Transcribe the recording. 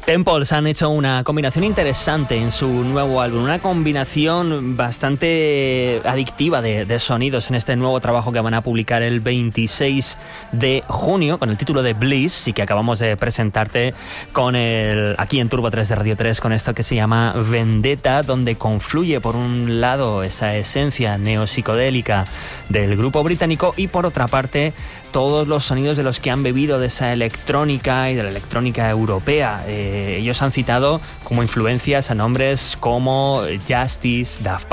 Temples han hecho una combinación interesante en su nuevo álbum, una combinación bastante adictiva de sonidos en este nuevo trabajo que van a publicar el 26 de junio con el título de Bliss, y que acabamos de presentarte aquí en Turbo 3 de Radio 3 con esto que se llama Vendetta, donde confluye por un lado esa esencia neopsicodélica del grupo británico y por otra parte todos los sonidos de los que han bebido de esa electrónica y de la electrónica europea. Ellos han citado como influencias a nombres como Justice, Daft